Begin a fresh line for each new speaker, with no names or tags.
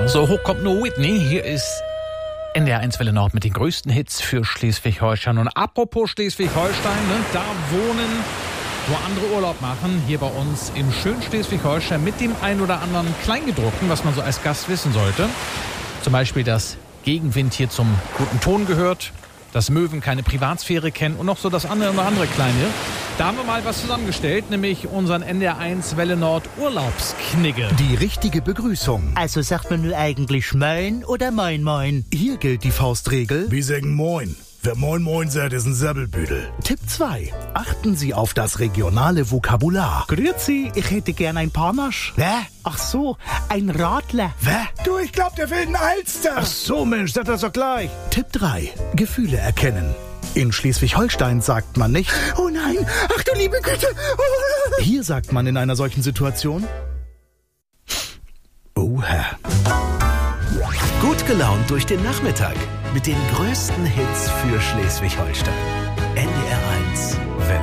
So hoch kommt nur Whitney. Hier ist NDR 1 Welle Nord mit den größten Hits für Schleswig-Holstein. Und apropos Schleswig-Holstein, ne, da wohnen, wo andere Urlaub machen, hier bei uns im schönen Schleswig-Holstein mit dem ein oder anderen Kleingedruckten, was man so als Gast wissen sollte. Zum Beispiel, dass Gegenwind hier zum guten Ton gehört, dass Möwen keine Privatsphäre kennen und noch so das andere oder andere Kleine. Da haben wir mal was zusammengestellt, nämlich unseren NDR 1 Welle Nord Urlaubsknigge.
Die richtige Begrüßung.
Also sagt man nur eigentlich Moin oder Moin Moin?
Hier gilt die Faustregel.
Wir sagen Moin. Wer Moin Moin sagt, ist ein Sabbelbüdel.
Tipp 2. Achten Sie auf das regionale Vokabular.
Grüezi, ich hätte gern ein Panache. Ach so, ein Radler.
Du, ich glaub, der will einen Alster.
Ach so, Mensch, sag das doch gleich. Tipp 3. Gefühle erkennen. In Schleswig-Holstein sagt man nicht:
Oh nein, ach du liebe Güte.
Hier sagt man in einer solchen Situation: Oha.
Gut gelaunt durch den Nachmittag mit den größten Hits für Schleswig-Holstein. NDR